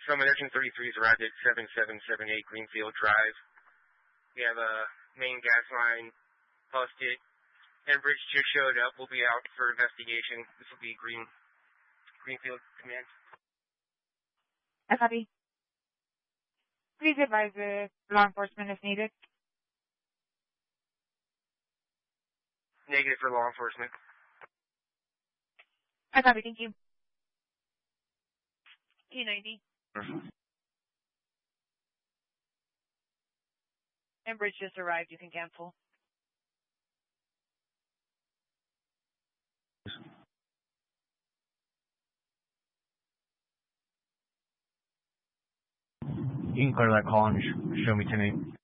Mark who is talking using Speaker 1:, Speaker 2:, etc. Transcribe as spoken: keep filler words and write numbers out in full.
Speaker 1: Some Energy thirty-threes arrived at seven seven seven eight Greenfield Drive. We have a main gas line busted. Enbridge just showed up. We'll be out for investigation. This will be Green Greenfield Command.
Speaker 2: I copy. Please advise if law enforcement is needed.
Speaker 1: Negative for law enforcement.
Speaker 2: I copy, thank you.
Speaker 3: T ninety. Enbridge just arrived. You can cancel.
Speaker 4: You can clear that call and sh- show me ten eight.